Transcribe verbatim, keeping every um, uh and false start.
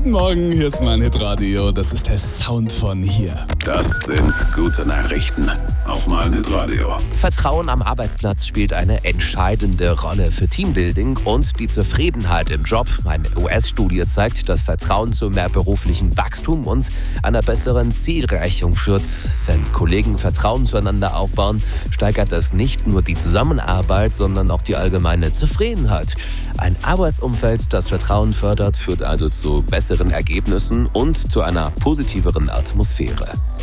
Guten Morgen, hier ist mein Hitradio. Das ist der Sound von hier. Das sind gute Nachrichten auf mein Hitradio. Vertrauen am Arbeitsplatz spielt eine entscheidende Rolle für Teambuilding und die Zufriedenheit im Job. Eine U S-Studie zeigt, dass Vertrauen zu mehr beruflichem Wachstum und einer besseren Zielerreichung führt. Wenn Kollegen Vertrauen zueinander aufbauen, steigert das nicht nur die Zusammenarbeit, sondern auch die allgemeine Zufriedenheit. Ein Arbeitsumfeld, das Vertrauen fördert, führt also zu besseren Ergebnissen und zu einer positiveren Atmosphäre.